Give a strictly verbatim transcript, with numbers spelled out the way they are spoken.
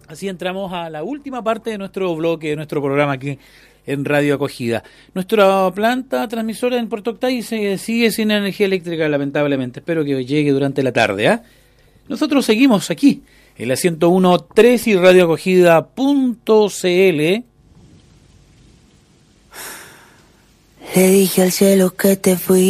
Así entramos a la última parte de nuestro bloque, de nuestro programa aquí en Radio Acogida. Nuestra planta transmisora en Puerto Octay se sigue sin energía eléctrica, lamentablemente. Espero que llegue durante la tarde, ¿ah? ¿eh? Nosotros seguimos aquí, en la ciento uno punto tres y radioacogida punto c l. Le dije al cielo que te fui.